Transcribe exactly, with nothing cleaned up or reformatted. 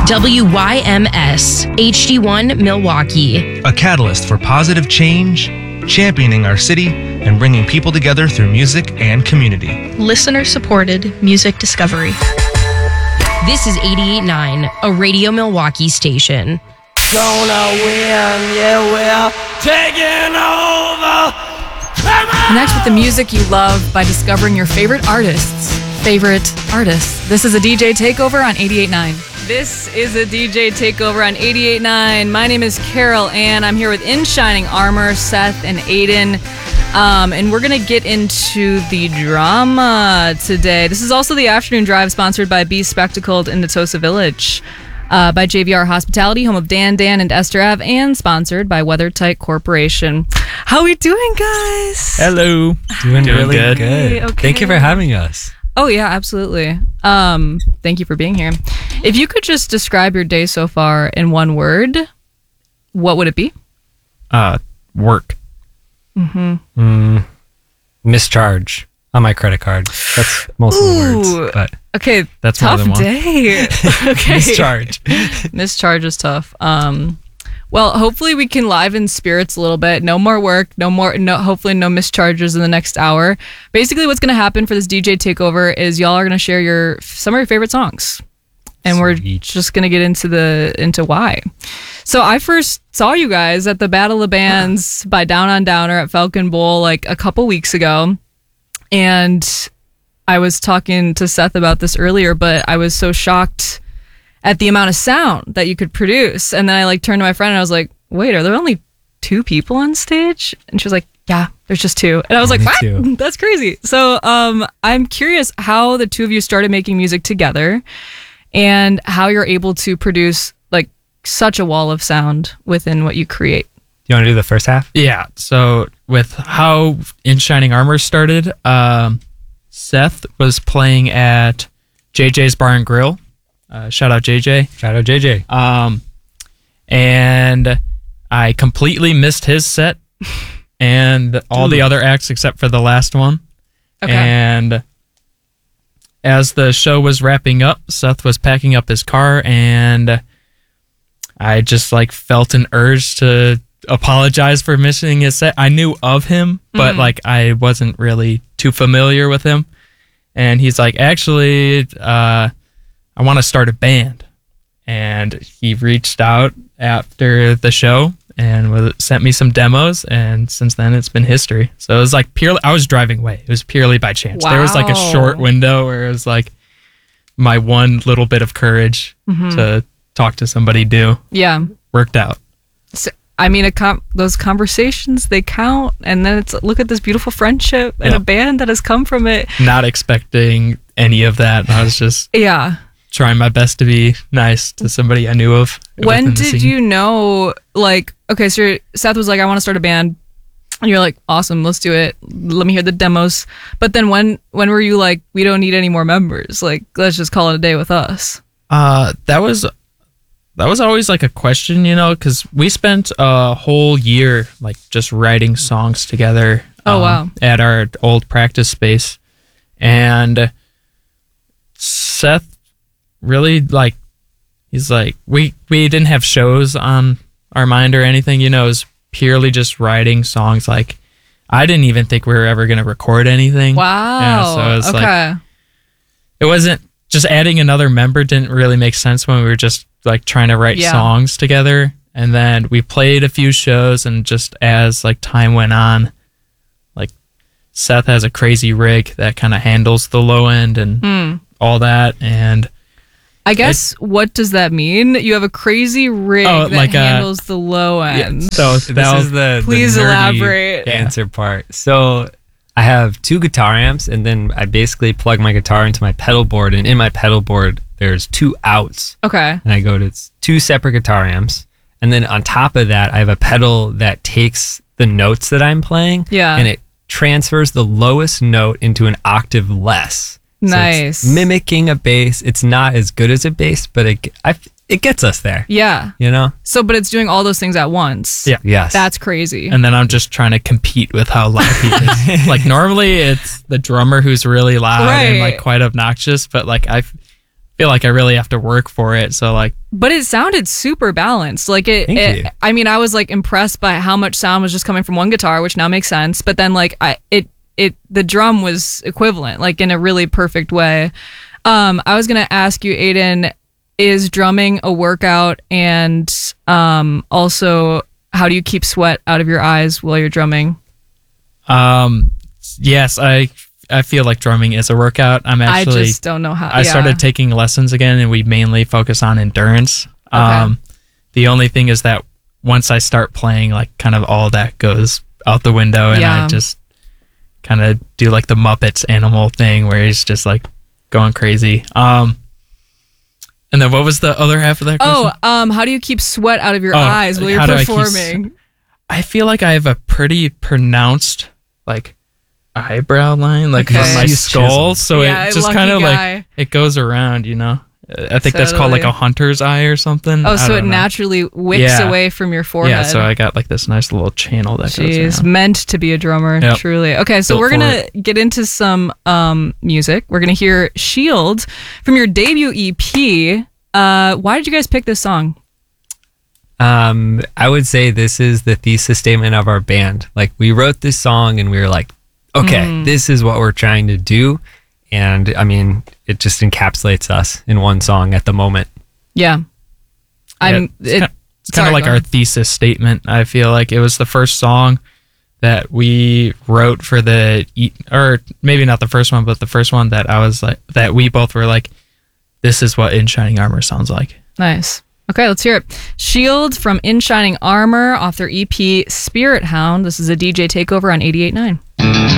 W Y M S, H D one Milwaukee. A catalyst for positive change, championing our city, and bringing people together through music and community. Listener-supported music discovery. This is eighty-eight point nine, a Radio Milwaukee station. Gonna win, yeah, we're taking over. Connect with the music you love by discovering your favorite artists. Favorite artists. This is a D J Takeover on eighty-eight point nine. This is a D J Takeover on eighty-eight point nine. My name is Carol Ann. I'm here with In Shining Armor, Seth and Aiden. Um, and we're going to get into the drama today. This is also the afternoon drive sponsored by Be Spectacled in Netosa Village. Uh, by J V R Hospitality, home of Dan, Dan, and Esther Ave, and sponsored by WeatherTight Corporation. How we doing, guys? Hello. Doing, doing really good. good. Okay. Thank you for having us. Oh, yeah, absolutely. Um, thank you for being here. If you could just describe your day so far in one word, what would it be? Uh, work. Mm-hmm. Mm, mischarge on my credit card. That's most Ooh, of the words. But okay, that's tough more than one. day. Okay, mischarge. Mischarge is tough. Um, well, hopefully we can liven spirits a little bit. No more work. No more. No. Hopefully no mischarges in the next hour. Basically, what's going to happen for this D J takeover is y'all are going to share your some of your favorite songs, and we're Sweet. just going to get into the into why. So I first saw you guys at the Battle of Bands by Down on Downer at Falcon Bowl like a couple weeks ago, and I was talking to Seth about this earlier, but I was so shocked at the amount of sound that you could produce. And then I like turned to my friend and I was like, wait, are there only two people on stage? And she was like, yeah, there's just two. And I was Only like, what? two. That's crazy. So um, I'm curious how the two of you started making music together and how you're able to produce like such a wall of sound within what you create. You want to do the first half? Yeah. So with how In Shining Armor started, um, Seth was playing at J J's Bar and Grill. Uh, shout out J J. Shout out J J. Um, and I completely missed his set and all the other acts except for the last one. Okay. And as the show was wrapping up, Seth was packing up his car, and I just like felt an urge to apologize for missing his set. I knew of him, but Mhm. like I wasn't really too familiar with him. And he's like, actually, uh, I want to start a band. And he reached out after the show and was, sent me some demos. And since then, it's been history. So it was like purely, I was driving away. It was purely by chance. There was like a Wow. short window where it was like my one little bit of courage Mhm. to talk to somebody new Yeah. worked out. So, I mean, a com- those conversations, they count. And then it's look at this beautiful friendship and Yeah. a band that has come from it. Not expecting any of that. I was just Yeah. trying my best to be nice to somebody I knew of. When within the did scene. you know, like, okay, so you're- Seth was like, I want to start a band. And you're like, awesome, let's do it. Let me hear the demos. But then when when were you like, we don't need any more members? Like, let's just call it a day with us. Uh, that was that was always like a question, you know, because we spent a whole year like just writing songs together. Oh, um, wow. At our old practice space, and Seth really like he's like we we didn't have shows on our mind or anything, you know. It was purely just writing songs. Like I didn't even think we were ever gonna record anything. Wow. Yeah, so it's okay. like it wasn't just adding another member didn't really make sense when we were just like trying to write Yeah. songs together. And then we played a few shows, and just as like time went on, like Seth has a crazy rig that kind of handles the low end and Hmm. all that. And I guess, what does that mean? You have a crazy rig Oh, that like a- handles the low end. so This that was is the, Please the nerdy elaborate. answer part. So I have two guitar amps, and then I basically plug my guitar into my pedal board, and in my pedal board, there's two outs. Okay. And I go to two separate guitar amps. And then on top of that, I have a pedal that takes the notes that I'm playing, Yeah. and it transfers the lowest note into an octave less. So Nice. it's mimicking a bass. It's not as good as a bass, but it I, it gets us there. Yeah. You know? So, but it's doing all those things at once. Yeah. Yes. That's crazy. and then I'm just trying to compete with how loud he is. Like normally it's the drummer who's really loud and Right. like quite obnoxious, but like I feel like I really have to work for it. So like, But it sounded super balanced. Like it, Thank it you. I mean, I was like impressed by how much sound was just coming from one guitar, which now makes sense. But then like I, it, it, the drum was equivalent, like in a really perfect way. Um, I was gonna ask you, Aiden, is drumming a workout, and um, also how do you keep sweat out of your eyes while you're drumming? um, yes, I I feel like drumming is a workout. I'm actually I just don't know how. I yeah. started taking lessons again, and we mainly focus on endurance. Okay. Um, the only thing is that once I start playing, like kind of all that goes out the window, and Yeah. I just kind of do like the Muppets animal thing where he's just like going crazy. Um, and then what was the other half of that question? Oh, um, how do you keep sweat out of your Oh, eyes while you're how do I keep s- performing? I feel like I have a pretty pronounced like eyebrow line, like Okay. on my He's skull, chiseled. so Yeah, it just lucky kind of guy. like it goes around, you know. I think that's called like Totally. a hunter's eye or something. Oh, I so it don't know. naturally wicks Yeah. away from your forehead. Yeah, so I got like this nice little channel that Jeez, goes around. meant to be a drummer, Yep. truly. Okay, so Built we're for gonna get into some um, music. We're gonna hear "Shield" from your debut E P. Uh, why did you guys pick this song? Um, I would say this is the thesis statement of our band. Like, we wrote this song and we were like, okay, Mm. this is what we're trying to do. And I mean, it just encapsulates us in one song at the moment. Yeah, I'm. it's it- kind, it's kind sorry, of like go our ahead. thesis statement. I feel like it was the first song that we wrote for the, E- or maybe not the first one, but the first one that I was like, that we both were like, this is what In Shining Armor sounds like. Nice. Okay, let's hear it. "Shield" from In Shining Armor off their E P Spirit Hound. This is a D J Takeover on eighty-eight point nine.